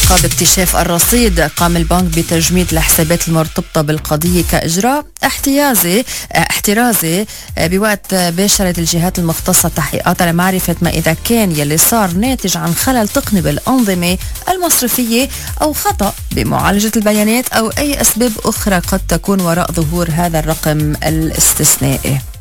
عقب اكتشاف الرصيد قام البنك بتجميد الحسابات المرتبطة بالقضية كإجراء احترازي بوقت باشرت الجهات المختصة تحقيقات لمعرفة ما إذا كان يلي صار ناتج عن خلل تقني بالأنظمة المصرفية أو خطأ بمعالجة البيانات أو أي أسباب أخرى قد تكون وراء ظهور هذا الرقم الاستثنائي.